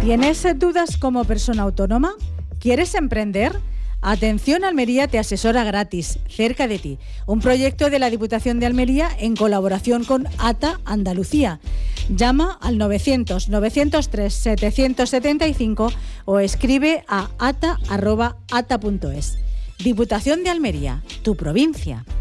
¿Tienes dudas como persona autónoma? ¿Quieres emprender? Atención Almería te asesora gratis, cerca de ti. Un proyecto de la Diputación de Almería en colaboración con ATA Andalucía. Llama al 900-903-775 o escribe a ata@ata.es. Diputación de Almería, tu provincia.